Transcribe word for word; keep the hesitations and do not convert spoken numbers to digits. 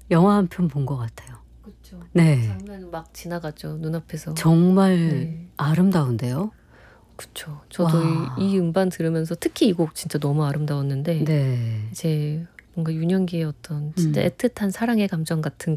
영화 한 편 본 것 같아요. 그쵸. 네. 장면 막 지나가죠. 눈앞에서. 정말 네. 아름다운데요. 그쵸. 저도 이, 와. 이 음반 들으면서 특히 이 곡 진짜 너무 아름다웠는데 네. 이제 뭔가 윤영기의 어떤 진짜 음. 애틋한 사랑의 감정 같은